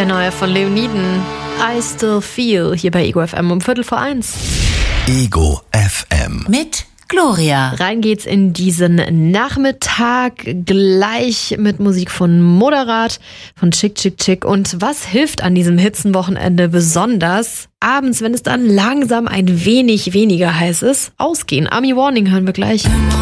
Der neue von Leoniden, I Still Feel, hier bei Ego FM um 1:15. Ego FM. Mit Gloria. Rein geht's in diesen Nachmittag, gleich mit Musik von Moderat, von Chick Chick Chick. Und was hilft an diesem Hitzenwochenende besonders? Abends, wenn es dann langsam ein wenig weniger heiß ist, ausgehen. Army Warning hören wir gleich.